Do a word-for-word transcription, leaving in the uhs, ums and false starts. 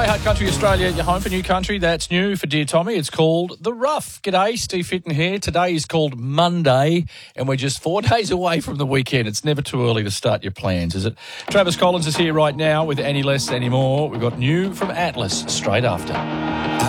G'day, Hot Country Australia, your home for new country. That's new for Dear Tommy. It's called The Rough. G'day, Steve Fitton here. Today is called Monday, and we're just four days away from the weekend. It's never too early to start your plans, is it? Travis Collins is here right now with Any Less, Any More. We've got new from Atlas straight after.